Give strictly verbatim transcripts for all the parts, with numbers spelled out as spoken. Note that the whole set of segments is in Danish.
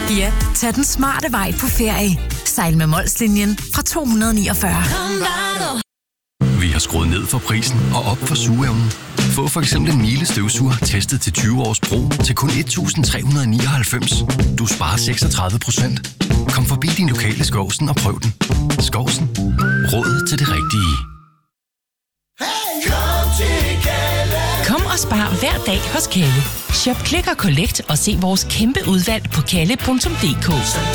Ja, tag den smarte vej på ferie. Sejl med Molslinjen fra to hundrede niogfyrre. Vi har skruet ned for prisen og op for sugeevnen. Få for eksempel en Miele støvsuger testet til tyve års brug til kun et tusind tre hundrede nioghalvfems. Du sparer seksogtredive procent. Kom forbi din lokale Skovsen og prøv den. Skovsen. Råd til det rigtige. Kom og spar hver dag hos Kalle. Shop, klik og collect og se vores kæmpe udvalg på kalle punktum d k.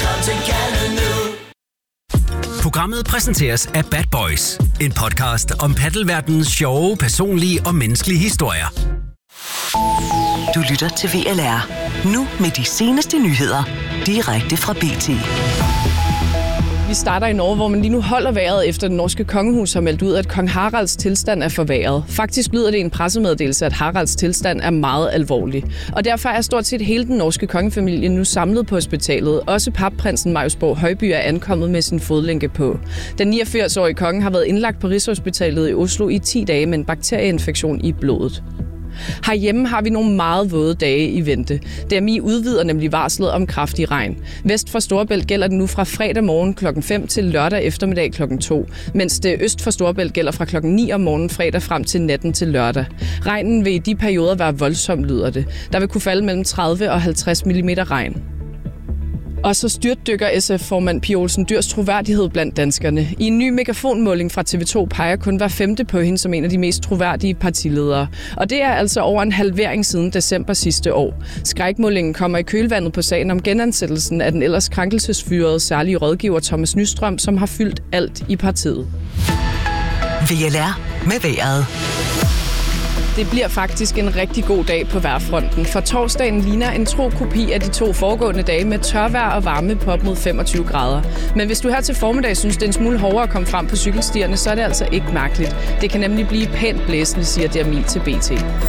Programmet præsenteres af Bad Boys. En podcast om paddelverdenens sjove, personlige og menneskelige historier. Du lytter til V L R. Nu med de seneste nyheder. Direkte fra B T. Vi starter i Norge, hvor man lige nu holder vejret efter den norske kongehus har meldt ud, at kong Haralds tilstand er forværret. Faktisk lyder det i en pressemeddelelse, at Haralds tilstand er meget alvorlig. Og derfor er stort set hele den norske kongefamilie nu samlet på hospitalet. Også papprinsen Marius Borg Højby er ankommet med sin fodlænke på. Den niogfirs-årige konge har været indlagt på Rigshospitalet i Oslo i ti dage med en bakterieinfektion i blodet. Herhjemme har vi nogle meget våde dage i vente. D M I udvider nemlig varslet om kraftig regn. Vest for Storebælt gælder det nu fra fredag morgen klokken fem til lørdag eftermiddag klokken to, mens det øst for Storebælt gælder fra klokken ni om morgenen fredag frem til natten til lørdag. Regnen vil i de perioder være voldsom, lyder det. Der vil kunne falde mellem tredive og halvtreds millimeter regn. Og så styrtdykker S F-formand Pia Olsen Dyhrs troværdighed blandt danskerne. I en ny megafonmåling fra T V to peger kun hver femte på hende som en af de mest troværdige partiledere. Og det er altså over en halvering siden december sidste år. Skrækmålingen kommer i kølvandet på sagen om genansættelsen af den ellers krænkelsesfyrede særlige rådgiver Thomas Nystrøm, som har fyldt alt i partiet. V L R med vejret. Det bliver faktisk en rigtig god dag på vejrfronten, for torsdagen ligner en tro kopi af de to foregående dage med tørvejr og varme på op mod femogtyve grader. Men hvis du her til formiddag synes, det er en smule hårdere at komme frem på cykelstierne, så er det altså ikke mærkeligt. Det kan nemlig blive pænt blæsende, siger D M I til B T.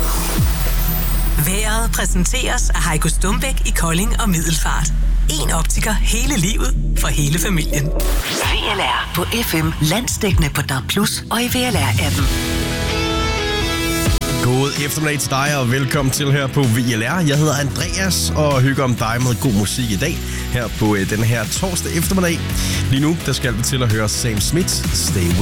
Vejret præsenteres af Heiko Stumbæk i Kolding og Middelfart. En optiker hele livet for hele familien. V L R på F M, landsdækkende på D A B plus, og i V L R-appen. God eftermiddag til dig, og velkommen til her på V L R. Jeg hedder Andreas, og hygger om dig med god musik i dag, her på den her torsdag eftermiddag. Lige nu, der skal vi til at høre Sam Smith, Stay With